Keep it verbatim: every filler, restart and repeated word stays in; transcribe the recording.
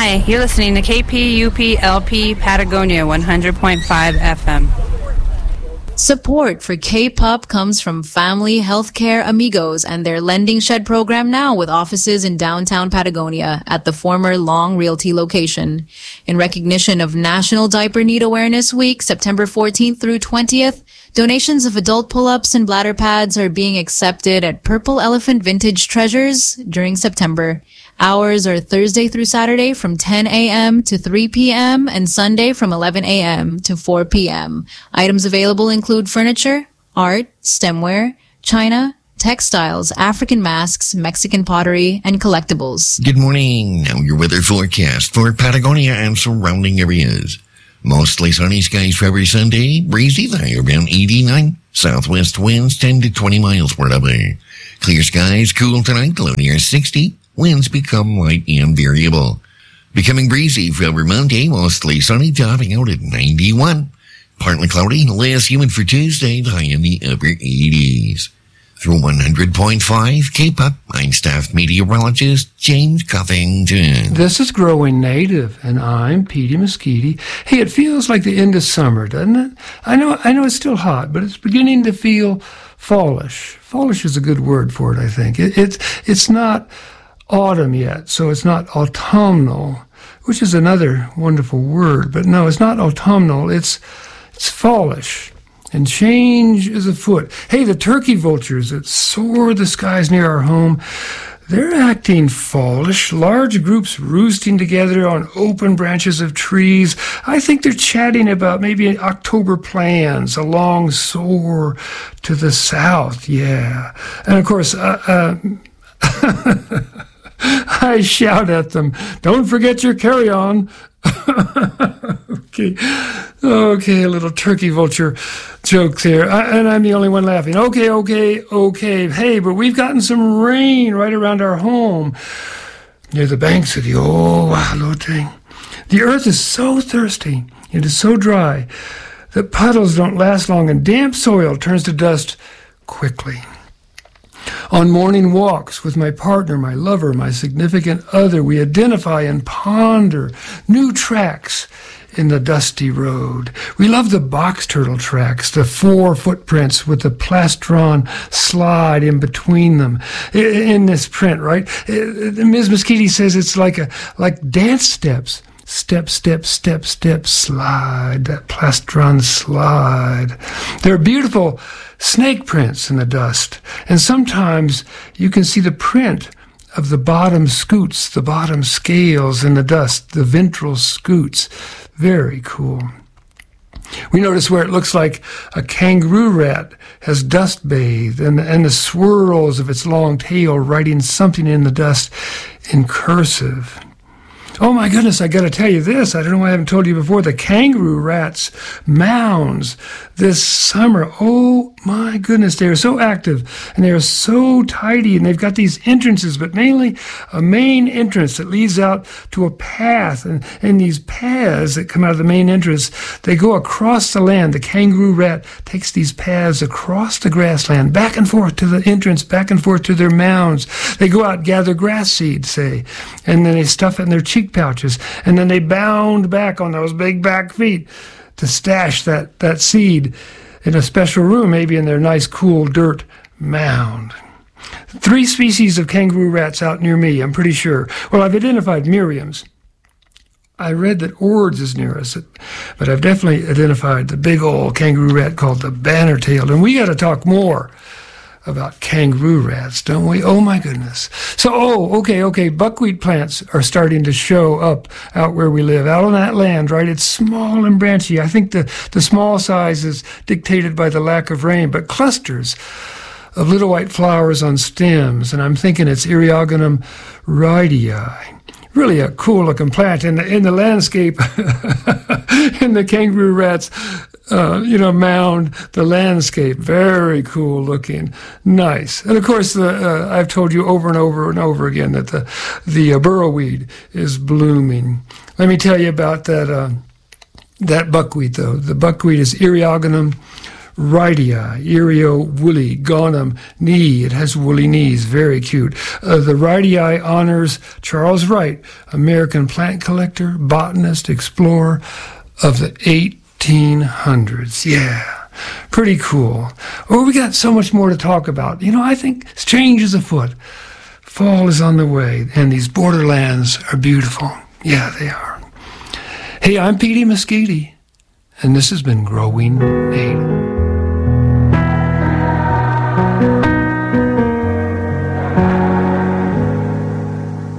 Hi, you're listening to K P U P L P Patagonia one hundred point five F M. Support for K-pop comes from Family Healthcare Amigos and their Lending Shed program now with offices in downtown Patagonia at the former Long Realty location. In recognition of National Diaper Need Awareness Week, September fourteenth through twentieth, donations of adult pull-ups and bladder pads are being accepted at Purple Elephant Vintage Treasures during September. Hours are Thursday through Saturday from ten a.m. to three p.m. and Sunday from eleven a.m. to four p.m. Items available include furniture, art, stemware, china, textiles, African masks, Mexican pottery, and collectibles. Good morning. Now your weather forecast for Patagonia and surrounding areas. Mostly sunny skies for every Sunday. Breezy, high around eighty-nine. Southwest winds ten to twenty miles per hour. Clear skies, cool tonight, low near sixty. Winds become light and variable. Becoming breezy for over Monday, mostly sunny, topping out at ninety-one. Partly cloudy, less humid for Tuesday, high in the upper eighties. Through one hundred point five K-pop, I'm staff meteorologist James Covington. This is Growing Native, and I'm Petey Mesquite. Hey, it feels like the end of summer, doesn't it? I know, I know it's still hot, but it's beginning to feel fallish. Fallish is a good word for it, I think. It, it's it's not autumn yet, so it's not autumnal, which is another wonderful word. But no, it's not autumnal. It's it's fallish. And change is afoot. Hey, the turkey vultures that soar the skies near our home, they're acting fallish. Large groups roosting together on open branches of trees. I think they're chatting about maybe October plans, a long soar to the south. Yeah. And of course, uh, uh, I shout at them, don't forget your carry-on. okay, okay, a little turkey vulture joke there, I, and I'm the only one laughing. Okay, okay, okay. Hey, but we've gotten some rain right around our home, near the banks of the old Wahalote. The earth is so thirsty, it is so dry, that puddles don't last long, and damp soil turns to dust quickly. On morning walks with my partner, my lover, my significant other, we identify and ponder new tracks in the dusty road. We love the box turtle tracks, the four footprints with the plastron slide in between them. In this print, right? Miz Mesquite says it's like a like dance steps. Step, step, step, step, slide, that plastron slide. There are beautiful snake prints in the dust, and sometimes you can see the print of the bottom scoots, the bottom scales in the dust, the ventral scoots. Very cool. We notice where it looks like a kangaroo rat has dust bathed, and, and the swirls of its long tail writing something in the dust in cursive. Oh my goodness, I gotta tell you this. I don't know why I haven't told you before. The kangaroo rats mounds this summer. Oh my goodness, they are so active and they are so tidy, and they've got these entrances, but mainly a main entrance that leads out to a path. And, and these paths that come out of the main entrance, they go across the land. The kangaroo rat takes these paths across the grassland, back and forth to the entrance, back and forth to their mounds. They go out and gather grass seed, say, and then they stuff it in their cheek pouches, and then they bound back on those big back feet to stash that, that seed in a special room, maybe in their nice cool dirt mound. Three species of kangaroo rats out near me, I'm pretty sure. Well, I've identified Miriam's. I read that Ord's is near us, but I've definitely identified the big old kangaroo rat called the banner-tailed, and we got to talk more about kangaroo rats, don't we? Oh my goodness. So, oh, okay, okay, buckwheat plants are starting to show up out where we live, out on that land, right? It's small and branchy. I think the, the small size is dictated by the lack of rain, but clusters of little white flowers on stems, and I'm thinking it's Eriogonum rhytii. Really a cool-looking plant in the in the landscape, in the kangaroo rats, uh, you know, mound the landscape. Very cool-looking, nice. And of course, the, uh, I've told you over and over and over again that the the uh, burrowweed is blooming. Let me tell you about that uh, that buckwheat, though. The buckwheat is Eriogonum Rhydia, Irio woolly, gonum, knee. It has woolly knees, very cute. Uh, the Rhydia honors Charles Wright, American plant collector, botanist, explorer of the eighteen hundreds. Yeah, pretty cool. Oh, we got so much more to talk about. You know, I think change is afoot. Fall is on the way, and these borderlands are beautiful. Yeah, they are. Hey, I'm Petey Mesquite, and this has been Growing Native.